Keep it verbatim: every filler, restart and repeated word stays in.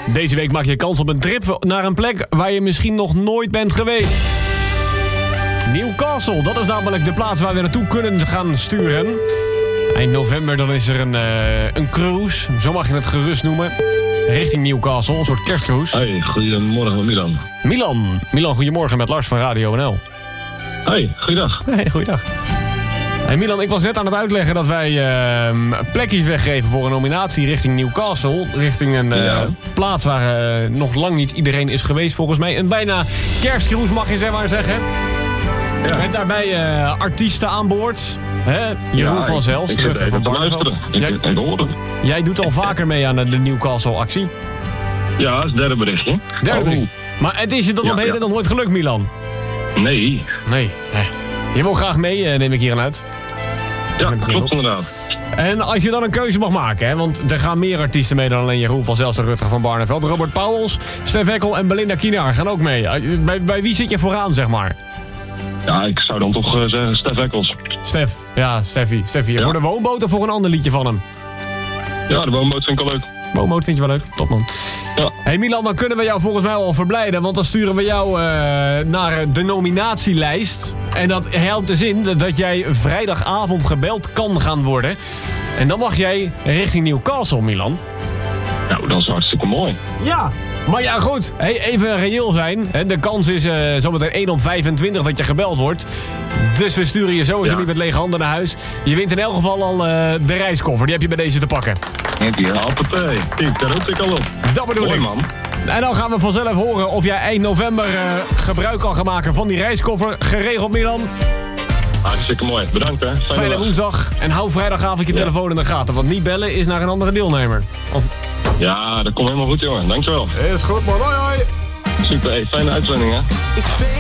Deze week maak je kans op een trip naar een plek waar je misschien nog nooit bent geweest. Newcastle, dat is namelijk de plaats waar we naartoe kunnen gaan sturen. Eind november dan is er een, uh, een cruise, zo mag je het gerust noemen. Richting Newcastle, een soort kerstcruise. Hey, goedemorgen Milan. Milan, Milan, goedemorgen met Lars van Radio N L. Hey, goeiedag. Hey, goeiedag. Hey Milan, ik was net aan het uitleggen dat wij uh, plekjes weggeven voor een nominatie richting Newcastle. Richting een uh, ja. plaats waar uh, nog lang niet iedereen is geweest volgens mij. Een bijna kerstcruise mag je zeg maar zeggen. Ja. Met daarbij uh, artiesten aan boord. Hè? Jeroen ja, van Zelst, Rutger van Barneveld. Jij, jij doet al vaker mee aan de Newcastle-actie. Ja, dat is het derde berichtje. Derde oh. berichtje. Maar het is je tot ja, op heden ja. nog nooit gelukt, Milan? Nee. Nee. Eh. Je wil graag mee, neem ik hier aan uit. Ja, klopt inderdaad. En als je dan een keuze mag maken, hè, want er gaan meer artiesten mee dan alleen Jeroen van Zelst en Rutger van Barneveld. Robert Pauwels, Stef Eckel en Belinda Kienaar gaan ook mee. Bij, bij wie zit je vooraan, zeg maar? Ja, ik zou dan toch uh, zeggen Stef Eccles. Stef, ja, Steffi. Steffi. Ja. Voor de woonboot of voor een ander liedje van hem? Ja, de woonboot vind ik wel leuk. Woonboot vind je wel leuk? Top, man. Ja. Hey Milan, dan kunnen we jou volgens mij al verblijden, want dan sturen we jou uh, naar de nominatielijst. En dat helpt dus in dat jij vrijdagavond gebeld kan gaan worden. En dan mag jij richting Newcastle, Milan. Nou, dat is hartstikke mooi. Ja. Maar ja, goed. Hey, even reëel zijn. De kans is uh, zometeen één op vijfentwintig dat je gebeld wordt. Dus we sturen je sowieso ja. niet met lege handen naar huis. Je wint in elk geval al uh, de reiskoffer. Die heb je bij deze te pakken. Ja, hoppatee. Kijk, daar roep ik al op. Dat bedoel mooi, ik. Man. En dan gaan we vanzelf horen of jij eind november uh, gebruik kan gaan maken van die reiskoffer. Geregeld, Milan. Hartstikke mooi. Bedankt, hè. Fijne, Fijne woensdag. En hou vrijdagavond je ja. telefoon in de gaten. Want niet bellen is naar een andere deelnemer. Of... Ja, dat komt helemaal goed, jongen. Dankjewel. Is goed, man. Hoi, hoi. Super, hey, fijne uitzending, hè.